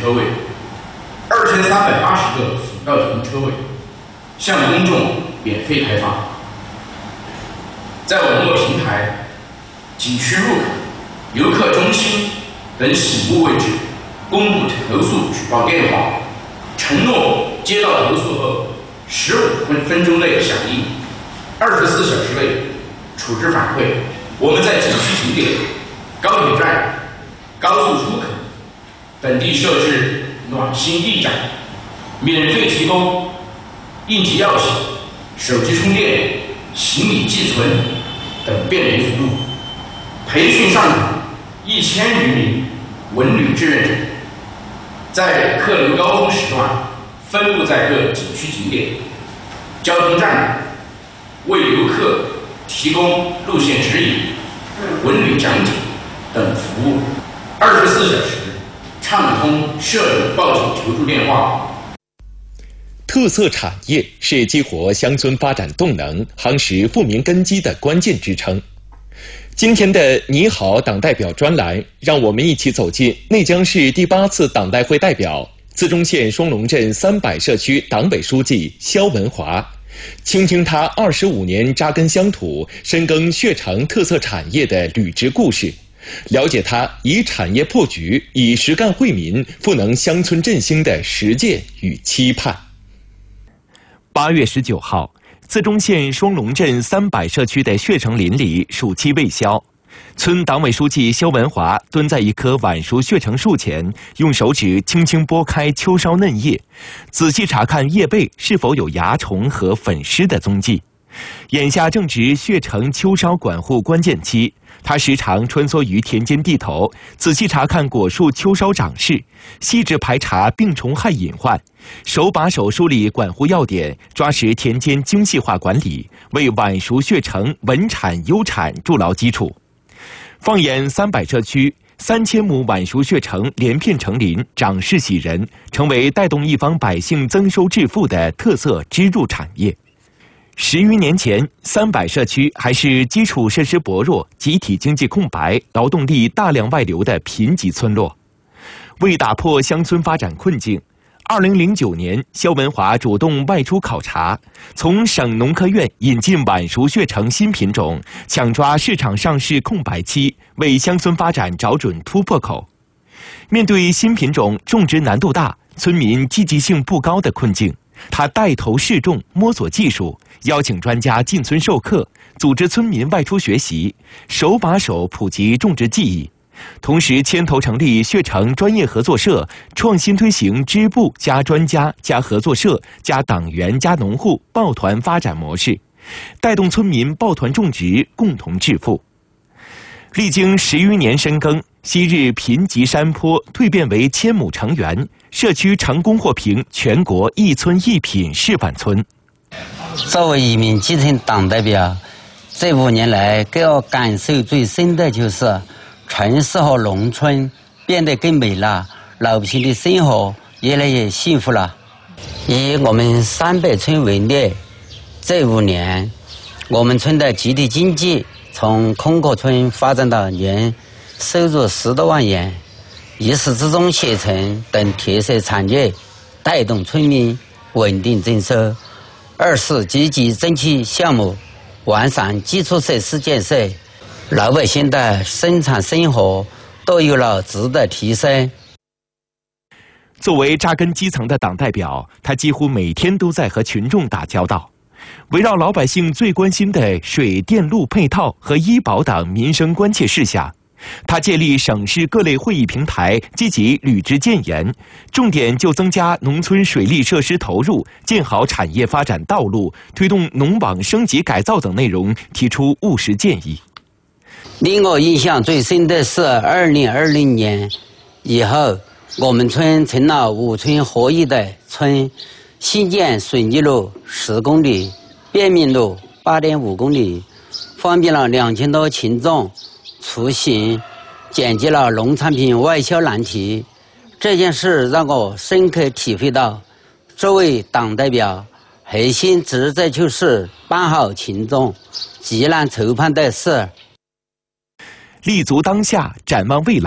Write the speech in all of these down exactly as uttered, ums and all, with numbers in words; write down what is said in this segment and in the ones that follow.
车位，二千三百八十个辅道停车位向公众免费开放。在网络平台、景区入口、游客中心等醒目位置公布投诉举报电话，承诺接到投诉后十五分分钟内响应，二十四小时内处置反馈。我们在景区景点、高铁站、高速出口等地设置暖心驿站，免费提供应急药品、手机充电、行李寄存等便民服务，培训上岗一千余名文旅志愿者，在客流高峰时段分布在各景区景点、交通站，为游客提供路线指引、文旅讲解等服务，二十四小时畅通涉警报警求助电话。 特色产业是激活乡村发展动能、夯实富民根基的关键支撑。今天的你好党代表专栏，让我们一起走进内江市第八次党代会代表、资中县双龙镇三百社区党委书记肖文华，倾听他二十五年扎根乡土、深耕血城特色产业的履职故事，了解他以产业破局、以实干惠民、赋能乡村振兴的实践与期盼。八月十九号，资中县双龙镇三百社区的血城林里暑期未消，村党委书记肖文华蹲在一棵晚熟血城树前，用手指轻轻拨开秋梢嫩叶，仔细查看叶背是否有蚜虫和粉虱的踪迹。眼下正值血城秋梢管护关键期，他时常穿梭于田间地头，仔细查看果树秋梢长势，细致排查病虫害隐患，手把手梳理管护要点，抓实田间精细化管理，为晚熟血城稳产优产筑牢基础。放眼三百社区，三千亩晚熟血城连片成林，长势喜人，成为带动一方百姓增收致富的特色支柱产业。十余年前，三百社区还是基础设施薄弱、集体经济空白、劳动力大量外流的贫瘠村落。为打破乡村发展困境，二零零九年，肖文华主动外出考察，从省农科院引进晚熟血城新品种，抢抓市场上市空白期，为乡村发展找准突破口。面对新品种种植难度大、村民积极性不高的困境，他带头试种，摸索技术，邀请专家进村授课，组织村民外出学习，手把手普及种植技艺。同时牵头成立血城专业合作社，创新推行支部加专家加合作社加党员加农户抱团发展模式，带动村民抱团种植，共同致富。历经十余年深耕，昔日贫瘠山坡蜕变为千亩成园，社区成功获评全国一村一品示范村。 作为一名基层党代表，这五年来给我感受最深的就是城市和农村变得更美了，老百姓的生活越来越幸福了。以我们三百村为例，这五年我们村的集体经济从空壳村发展到年收入十多万元，一时之中血城等特色产业带动村民稳定增收，二是积极争取项目，完善基础设施建设，老百姓的生产生活都有了质的提升。 作为扎根基层的党代表，他几乎每天都在和群众打交道，围绕老百姓最关心的水电路配套和医保等民生关切事项，他建立省市各类会议平台，积极履职建言，重点就增加农村水利设施投入、建好产业发展道路、推动农网升级改造等内容提出务实建议。 令我印象最深的是二零二零年以后，我们村成了五村合一的村，新建水泥路十公里，便民路八点五公里，方便了两千多群众出行，解决了农产品外销难题。这件事让我深刻体会到，作为党代表，核心职责就是办好群众急难愁盼的事。 立足当下，展望未来，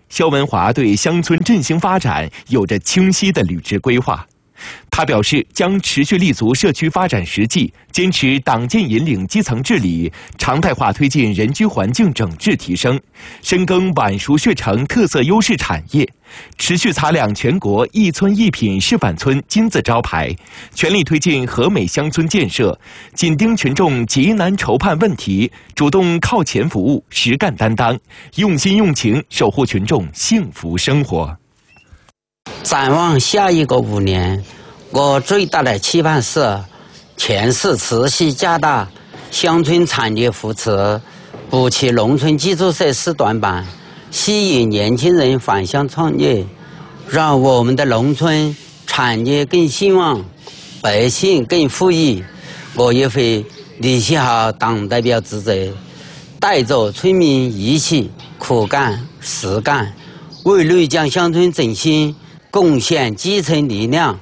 肖文华对乡村振兴发展有着清晰的履职规划。他表示，将持续立足社区发展实际，坚持党建引领基层治理，常态化推进人居环境整治提升，深耕晚熟血城特色优势产业，持续擦亮全国一村一品示范村金字招牌，全力推进和美乡村建设，紧盯群众急难愁盼问题，主动靠前服务，实干担当，用心用情守护群众幸福生活。 展望下一个五年，我最大的期盼是，全市持续加大乡村产业扶持，补齐农村基础设施短板，吸引年轻人返乡创业，让我们的农村产业更兴旺，百姓更富裕。我也会履行好党代表职责，带着村民一起苦干实干，为内江乡村振兴贡献基层力量。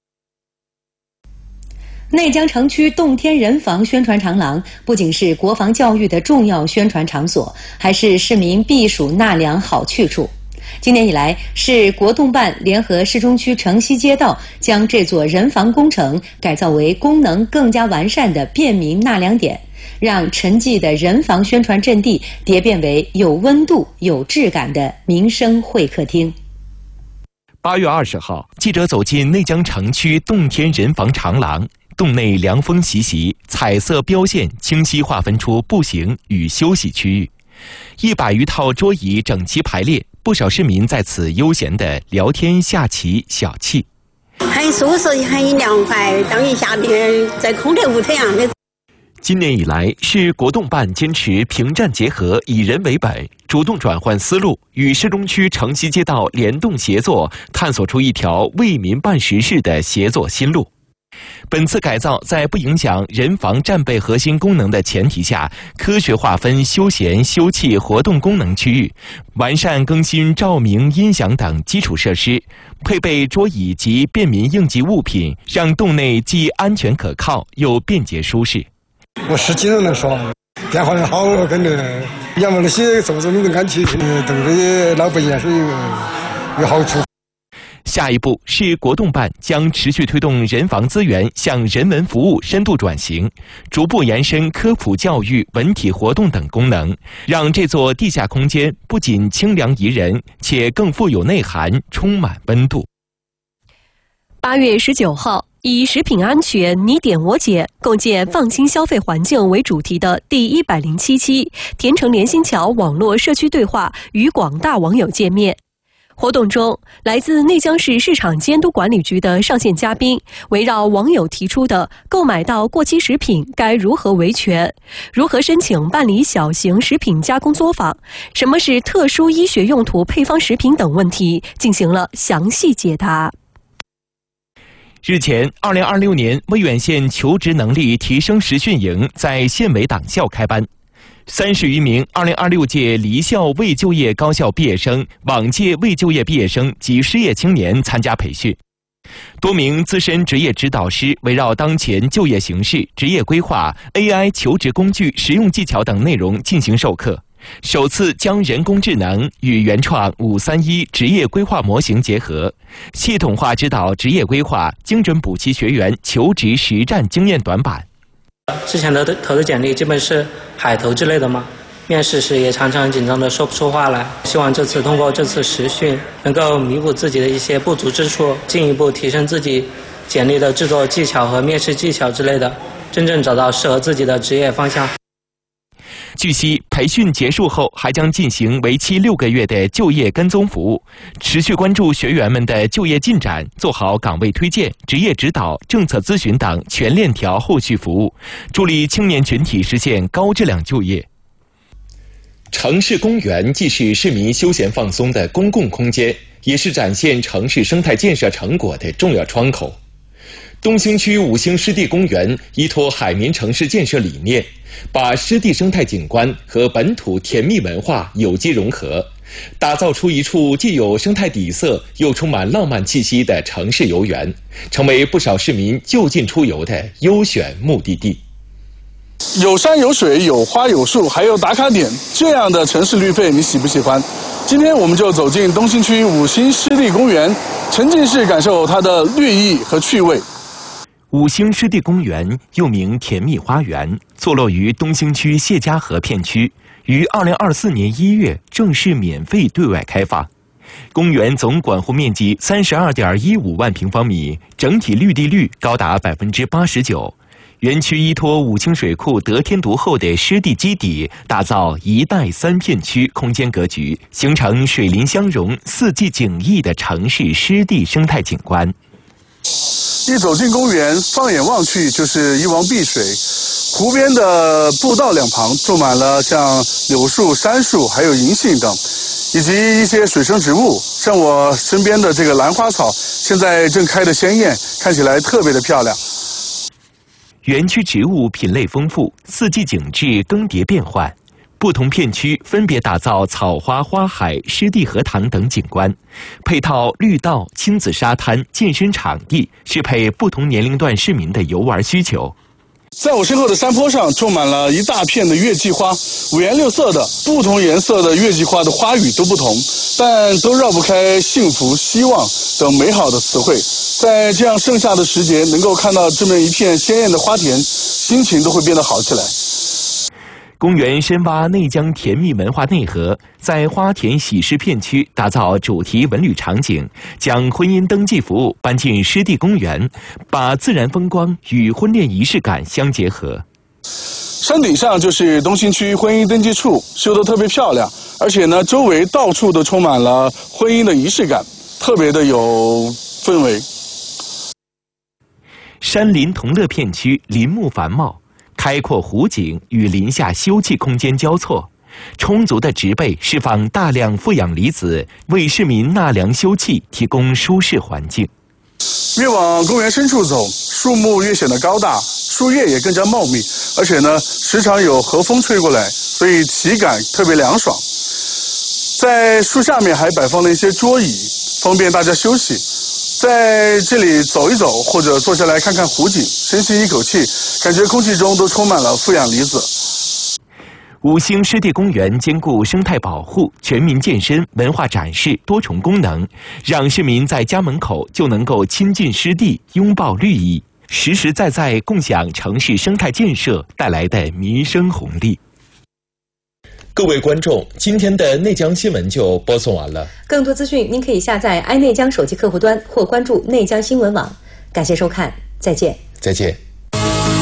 内江城区洞天人防宣传长廊不仅是国防教育的重要宣传场所，还是市民避暑纳凉好去处。今年以来，市国动办联合市中区城西街道，将这座人防工程改造为功能更加完善的便民纳凉点，让沉寂的人防宣传阵地蝶变为有温度、有质感的民生会客厅。 八月二十号，记者走进内江城区洞天人防长廊，洞内凉风习习，彩色标线清晰划分出步行与休息区域，一百余套桌椅整齐排列，不少市民在此悠闲地聊天、下棋、小憩， 很舒适，很凉快，等于夏天在空调屋这样的。 今年以来，市国动办坚持平战结合、以人为本，主动转换思路，与市中区城西街道联动协作，探索出一条为民办实事的协作新路。本次改造在不影响人防战备核心功能的前提下，科学划分休闲、休憩活动功能区域，完善更新照明、音响等基础设施，配备桌椅及便民应急物品，让洞内既安全可靠又便捷舒适。 我十几人能说，变化的好，跟着养了那些受众的安全，对这些老百姓是有有好处。 下一步，市国动办将持续推动人防资源向人文服务深度转型，逐步延伸科普教育、文体活动等功能，让这座地下空间不仅清凉宜人，且更富有内涵，充满温度。 八月十九号，以食品安全你点我捡，构建放心消费环境为主题的第一百零七期田城联心桥网络社区对话与广大网友见面。活动中，来自内江市市场监督管理局的上线嘉宾围绕网友提出的购买到过期食品该如何维权、如何申请办理小型食品加工作坊、什么是特殊医学用途配方食品等问题进行了详细解答。 日前，二零二六年威远县求职能力提升实训营在县委党校开班，三十余名二零二六届离校未就业高校毕业生、往届未就业毕业生及失业青年参加培训。多名资深职业指导师围绕当前就业形势、职业规划、A I 求职工具实用技巧等内容进行授课。首次将人工智能与原创五三一职业规划模型结合，系统化指导职业规划，精准补齐学员求职实战经验短板。 之前的投的简历基本是海投之类的嘛，面试时也常常紧张的说不出话来。希望这次通过这次实训，能够弥补自己的一些不足之处，进一步提升自己简历的制作技巧和面试技巧之类的，真正找到适合自己的职业方向。 据悉，培训结束后还将进行为期六个月的就业跟踪服务，持续关注学员们的就业进展，做好岗位推荐、职业指导、政策咨询等全链条后续服务，助力青年群体实现高质量就业。城市公园既是市民休闲放松的公共空间，也是展现城市生态建设成果的重要窗口。东兴区五星湿地公园依托海绵城市建设理念，把湿地生态景观和本土甜蜜文化有机融合，打造出一处既有生态底色又充满浪漫气息的城市游园，成为不少市民就近出游的优选目的地。 有山有水，有花有树，还有打卡点，这样的城市绿配你喜不喜欢？今天我们就走进东兴区五星湿地公园，沉浸式感受它的绿意和趣味。 五星湿地公园又名甜蜜花园，坐落于东兴区谢家河片区，于二零二四年一月正式免费对外开放。公园总管护面积三十二点一五万平方米，整体绿地率高达百分之八十九。园区依托武清水库得天独厚的湿地基底，打造一带三片区空间格局，形成水林相融、四季景异的城市湿地生态景观。 一走进公园，放眼望去就是一望碧水，湖边的步道两旁种满了像柳树、杉树，还有银杏等，以及一些水生植物。像我身边的这个兰花草，现在正开得鲜艳，看起来特别的漂亮。 园区植物品类丰富，四季景致更迭变换，不同片区分别打造草花花海、湿地荷塘等景观，配套绿道、亲子沙滩、健身场地，适配不同年龄段市民的游玩需求。 在我身后的山坡上种满了一大片的月季花，五颜六色的，不同颜色的月季花的花语都不同，但都绕不开幸福、希望等美好的词汇。在这样盛夏的时节，能够看到这么一片鲜艳的花田，心情都会变得好起来。 公园深挖内江甜蜜文化内核，在花田喜事片区打造主题文旅场景，将婚姻登记服务搬进湿地公园，把自然风光与婚恋仪式感相结合。 山顶上就是东兴区婚姻登记处，修得特别漂亮，而且呢，周围到处都充满了婚姻的仪式感，特别的有氛围。 山林同乐片区林木繁茂，开阔湖景与林下休憩空间交错，充足的植被释放大量负氧离子，为市民纳凉休憩提供舒适环境。 越往公园深处走，树木越显得高大，树叶也更加茂密，而且呢，时常有和风吹过来，所以体感特别凉爽。在树下面还摆放了一些桌椅，方便大家休息。在这里走一走，或者坐下来看看湖景，深吸一口气，感觉空气中都充满了负氧离子。 五星湿地公园兼顾生态保护、全民健身、文化展示多重功能，让市民在家门口就能够亲近湿地、拥抱绿意，实实在在共享城市生态建设带来的民生红利。各位观众，今天的内江新闻就播送完了。 更多资讯您可以下载 i 内江手机客户端或关注内江新闻网。感谢收看，再见。 再见。